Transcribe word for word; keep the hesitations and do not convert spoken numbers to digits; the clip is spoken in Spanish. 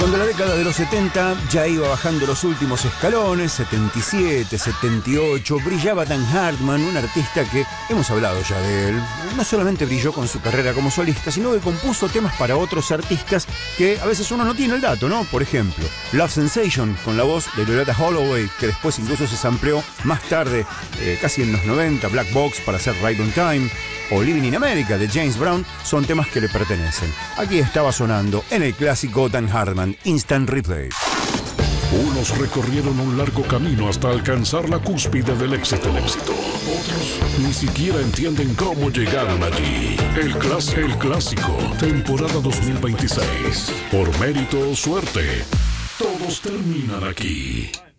Cuando la década de los setenta ya iba bajando los últimos escalones, setenta y siete, setenta y ocho, brillaba Dan Hartman, un artista que hemos hablado ya de él. No solamente brilló con su carrera como solista, sino que compuso temas para otros artistas que a veces uno no tiene el dato, ¿no? Por ejemplo, Love Sensation, con la voz de Loleatta Holloway, que después incluso se sampleó más tarde, eh, casi en los noventa, Black Box para hacer Right on Time, o Living in America de James Brown, son temas que le pertenecen. Aquí estaba sonando en el clásico Dan Hartman, Instant Replay. Unos recorrieron un largo camino hasta alcanzar la cúspide del éxito. El éxito. Otros ni siquiera entienden cómo llegaron allí. El, clas el clásico, temporada dos mil veintiséis. Por mérito o suerte, todos terminan aquí.